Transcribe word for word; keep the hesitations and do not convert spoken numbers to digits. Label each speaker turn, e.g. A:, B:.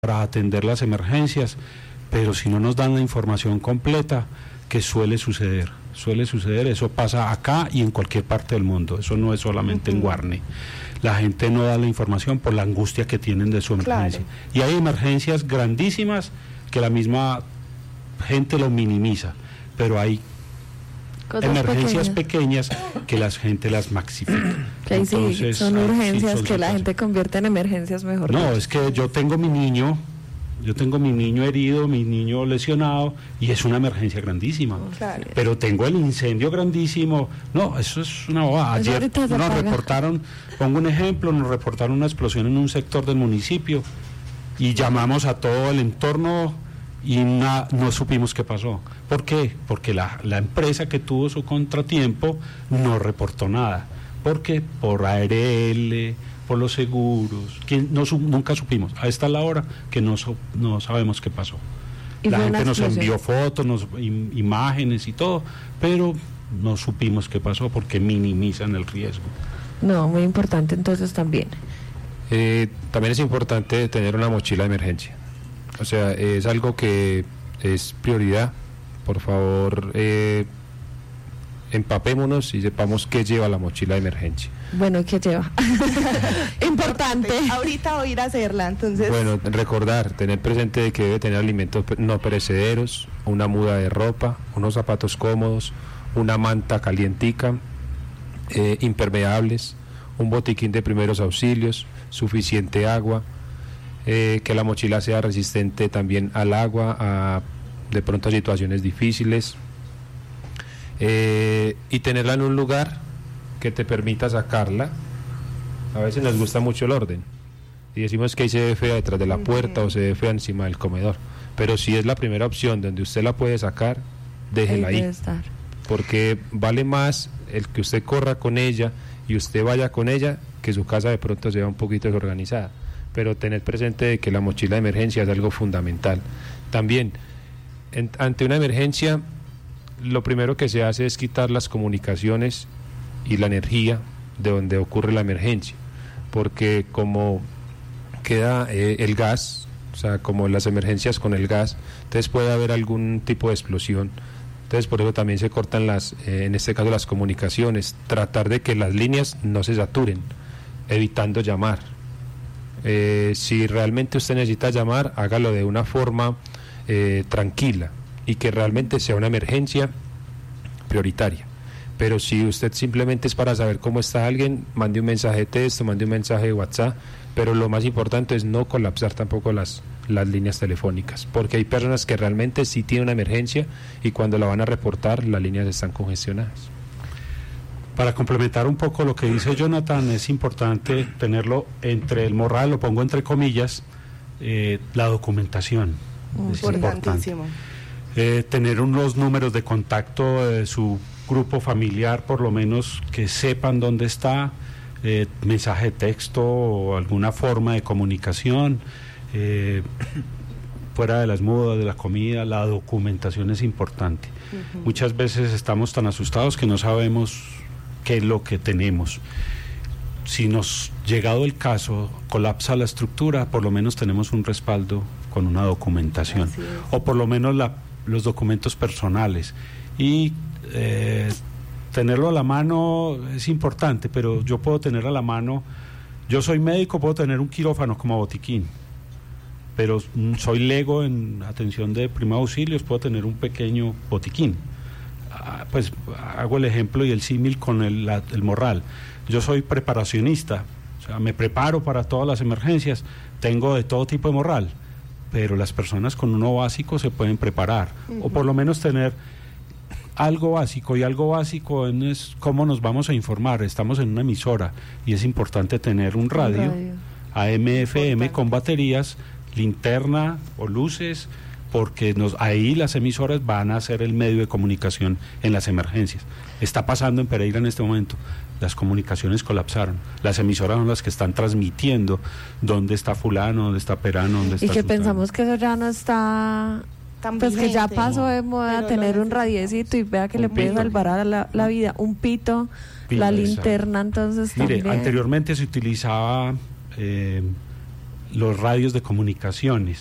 A: para atender las emergencias, pero si no nos dan la información completa, que suele suceder, suele suceder, eso pasa acá y en cualquier parte del mundo, eso no es solamente uh-huh. en Guarne. La gente no da la información por la angustia que tienen de su emergencia. Claro. Y hay emergencias grandísimas que la misma gente lo minimiza, pero hay cosas emergencias pequeñas. pequeñas que la gente las maxifica.
B: Que ahí Entonces, sí, son urgencias sí, son que la gente convierte en emergencias mejor.
A: No, es que yo tengo mi niño, yo tengo mi niño herido, mi niño lesionado, y es una emergencia grandísima. Claro. Pero tengo el incendio grandísimo. No, eso es una bobada. Ayer nos apaga. reportaron, pongo un ejemplo, nos reportaron una explosión en un sector del municipio y llamamos a todo el entorno y na, no supimos qué pasó. ¿Por qué? Porque la, la empresa que tuvo su contratiempo no reportó nada. ¿Por qué? Por A R L, por los seguros, que no, nunca supimos. A esta es la hora que no, no sabemos qué pasó. La gente nos envió fotos, nos, im, imágenes y todo, pero no supimos qué pasó porque minimizan el riesgo.
B: No, muy importante entonces también.
C: Eh, también es importante tener una mochila de emergencia. O sea, es algo que es prioridad. Por favor, eh, empapémonos y sepamos qué lleva la mochila de emergencia.
B: Bueno, ¿qué lleva? Importante.
D: Ahorita voy a ir a hacerla, entonces.
C: Bueno, recordar, tener presente de que debe tener alimentos no perecederos, una muda de ropa, unos zapatos cómodos, una manta calientica, eh, impermeables, un botiquín de primeros auxilios, suficiente agua, eh, que la mochila sea resistente también al agua, a de pronto a situaciones difíciles, eh, y tenerla en un lugar que te permita sacarla. A veces nos gusta mucho el orden y decimos que ahí se ve fea detrás de la puerta uh-huh. o se ve fea encima del comedor, pero si es la primera opción donde usted la puede sacar, déjela ahí, ahí porque vale más el que usted corra con ella y usted vaya con ella, que su casa de pronto sea un poquito desorganizada. Pero tener presente de que la mochila de emergencia es algo fundamental. También, en, ante una emergencia, lo primero que se hace es quitar las comunicaciones y la energía de donde ocurre la emergencia, porque como queda eh, el gas, o sea, como las emergencias con el gas, entonces puede haber algún tipo de explosión. Entonces por eso también se cortan las, eh, en este caso las comunicaciones, tratar de que las líneas no se saturen, evitando llamar. Eh, si realmente usted necesita llamar, hágalo de una forma eh, tranquila y que realmente sea una emergencia prioritaria. Pero si usted simplemente es para saber cómo está alguien, mande un mensaje de texto, mande un mensaje de WhatsApp, pero lo más importante es no colapsar tampoco las, las líneas telefónicas, porque hay personas que realmente sí tienen una emergencia y cuando la van a reportar las líneas están congestionadas.
A: Para complementar un poco lo que dice Jonathan, es importante tenerlo entre el morral, lo pongo entre comillas, eh, la documentación. Es importantísimo. Eh, tener unos números de contacto de su grupo familiar, por lo menos que sepan dónde está, eh, mensaje de texto o alguna forma de comunicación, eh, fuera de las mudas, de la comida, la documentación es importante. Uh-huh. Muchas veces estamos tan asustados que no sabemos qué es lo que tenemos. Si nos, llegado el caso, colapsa la estructura, por lo menos tenemos un respaldo con una documentación, o por lo menos la, los documentos personales. Y eh, tenerlo a la mano es importante, pero yo puedo tener a la mano, yo soy médico, puedo tener un quirófano como botiquín, pero soy lego en atención de primeros auxilios, puedo tener un pequeño botiquín. Pues hago el ejemplo y el símil con el, la, el morral. Yo soy preparacionista, o sea, me preparo para todas las emergencias, tengo de todo tipo de morral, pero las personas con uno básico se pueden preparar, uh-huh. o por lo menos tener algo básico, y algo básico es cómo nos vamos a informar. Estamos en una emisora y es importante tener un radio, radio. A M F M con baterías, linterna o luces, porque nos, ahí las emisoras van a ser el medio de comunicación en las emergencias. Está pasando en Pereira en este momento, las comunicaciones colapsaron, las emisoras son las que están transmitiendo dónde está fulano, dónde está perano, dónde está
B: y que
A: sultano.
B: Pensamos que eso ya no está,
D: tan
B: pues
D: vigente,
B: que ya pasó de moda tener un radiecito y vea que un le puede salvar a la, la vida, un pito, pito la linterna, entonces
A: mire,
B: también.
A: Anteriormente se utilizaba eh, los radios de comunicaciones.